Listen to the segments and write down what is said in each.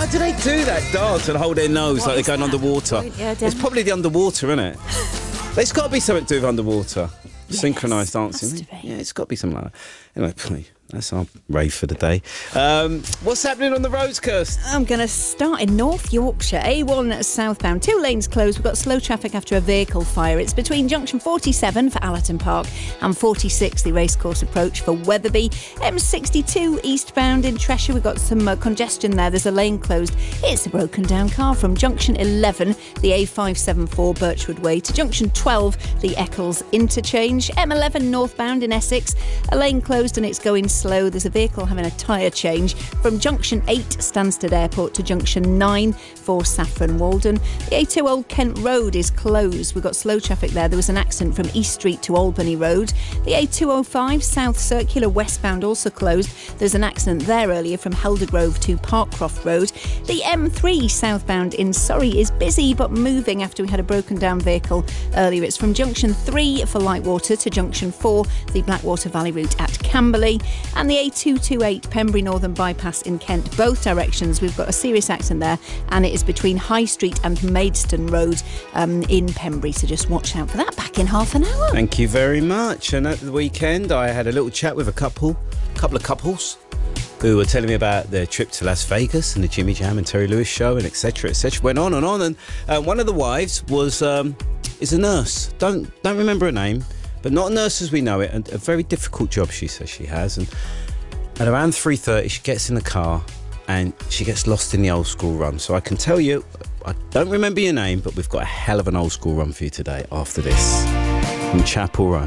Why do they do that dance and hold their nose like they're going underwater? Yeah, it's probably the underwater, isn't it? There's got to be something to do with underwater. Synchronised dancing. Has to be. Yeah, it's got to be something like that. Anyway, that's our rave for the day. What's happening on the roads, Kirst? I'm going to start in North Yorkshire. A1 southbound, 2 lanes closed. We've got slow traffic after a vehicle fire. It's between junction 47 for Allerton Park and 46, the racecourse approach for Wetherby. M62 eastbound in Treshire. We've got some congestion there. There's a lane closed. It's a broken down car from junction 11, the A574 Birchwood Way, to junction 12, the Eccles interchange. M11 northbound in Essex. A lane closed and it's going slow. There's a vehicle having a tyre change from junction 8 Stansted Airport to junction 9 for Saffron Walden. The A2 Old Kent Road is closed. We've got slow traffic there. There was an accident from East Street to Albany Road. The A205 South Circular westbound also closed. There's an accident there earlier from Heldergrove to Parkcroft Road. The M3 southbound in Surrey is busy but moving after we had a broken down vehicle earlier. It's from junction 3 for Lightwater to junction 4, the Blackwater Valley route at Camberley. And the A228 Pembury Northern Bypass in Kent, both directions. We've got a serious accident there, and it is between High Street and Maidstone Road in Pembury, so just watch out for that. Back in half an hour. Thank you very much. And at the weekend, I had a little chat with a couple of couples who were telling me about their trip to Las Vegas and the Jimmy Jam and Terry Lewis show, and etc. etc. Went on and on. And one of the wives is a nurse. Don't remember her name, but not a nurse as we know it, and a very difficult job she says she has. And at around 3:30, she gets in the car and she gets lost in the old school run. So I can tell you, I don't remember your name, but we've got a hell of an old school run for you today after this from Chapel Run.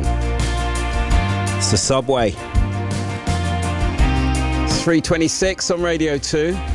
It's the Subway. It's 3:26 on Radio 2.